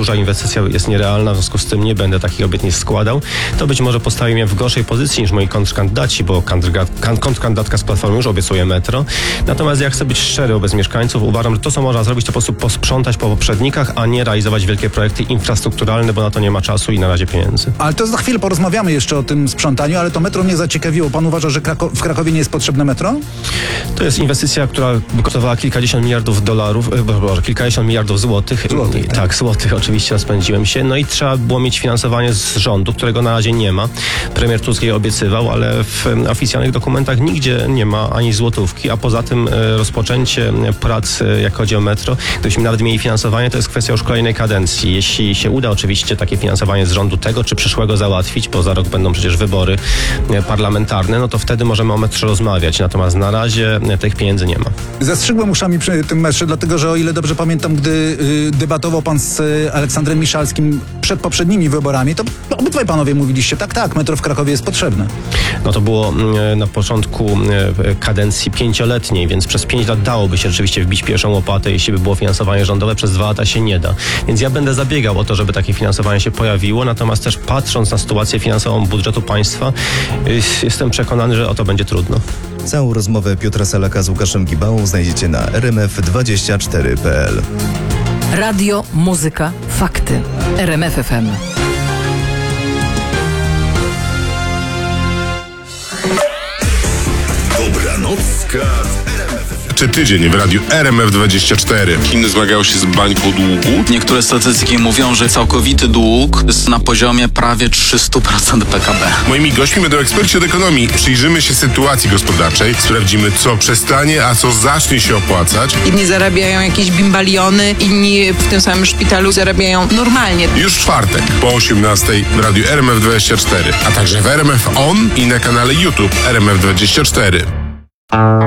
duża inwestycja jest nierealna, w związku z tym nie będę takich obietnic składał. To być może postawi mnie w gorszej pozycji niż moi kontrkandydaci, bo kontrkandydatka z Platformy już obiecuje metro. Natomiast ja chcę być szczery wobec mieszkańców. Uważam, że to, co można zrobić, to po prostu posprzątać po poprzednikach, a nie realizować wielkie projekty infrastrukturalne, bo na to nie ma czasu i na razie pieniędzy. Ale to za chwilę porozmawiamy jeszcze o tym sprzątaniu, ale to metro mnie zaciekawiło. Pan uważa, że w Krakowie nie jest potrzebne metro? To jest inwestycja, która by kosztowała kilkadziesiąt miliardów dolarów, kilkadziesiąt miliardów złotych. Tak, złotych, oczywiście spędziłem się. No i trzeba było mieć finansowanie z rządu, którego na razie nie ma. Premier Tusk je obiecywał, ale w oficjalnych dokumentach nigdzie nie ma ani złotówki, a poza tym rozpoczęcie prac, jak chodzi o metro, gdybyśmy nawet mieli finansowanie, to jest kwestia już kolejnej kadencji. Jeśli się uda oczywiście takie finansowanie z rządu tego czy przyszłego załatwić, bo za rok będą przecież wybory parlamentarne, no to wtedy możemy o metrze rozmawiać. Natomiast na razie tych pieniędzy nie ma. Zastrzygłem uszami przy tym metrze, dlatego że o ile dobrze pamiętam, gdy debatował pan z Aleksandrem Miszalskim przed poprzednimi wyborami, to obydwaj panowie mówiliście, tak, metro w Krakowie jest potrzebne. No to było na początku kadencji 5-letniej, więc przez 5 lat dałoby się rzeczywiście wbić pierwszą łopatę, jeśli by było finansowanie rządowe, przez 2 lata się nie da. Więc ja będę zabiegał o to, żeby takie finansowanie się pojawiło, natomiast też patrząc na sytuację finansową budżetu państwa, jestem przekonany, że o to będzie trudno. Całą rozmowę Piotra Salaka z Łukaszem Gibałą znajdziecie na rmf24.pl. Radio, muzyka, fakty. RMF FM. Dobranocka. Czy tydzień w radiu RMF24. Chiny zmagają się z bańką długu. Niektóre statystyki mówią, że całkowity dług jest na poziomie prawie 300% PKB. Moimi gośćmi będą eksperci od ekonomii. Przyjrzymy się sytuacji gospodarczej, sprawdzimy, co przestanie, a co zacznie się opłacać. Inni zarabiają jakieś bimbaliony, inni w tym samym szpitalu zarabiają normalnie. Już w czwartek po 18:00 w radiu RMF24, a także w RMF On i na kanale YouTube RMF24.